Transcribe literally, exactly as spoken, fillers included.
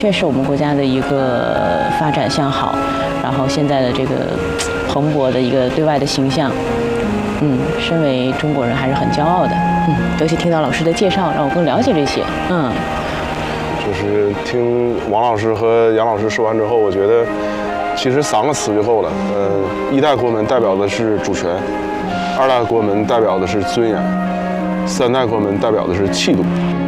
确实我们国家的一个发展向好，然后现在的这个蓬勃的一个对外的形象，嗯，身为中国人还是很骄傲的。嗯，尤其听到老师的介绍，让我更了解这些。嗯， 就是听王老师和杨老师说完之后，我觉得其实三个词就够了。呃，一代国门代表的是主权，二代国门代表的是尊严，三代国门代表的是气度。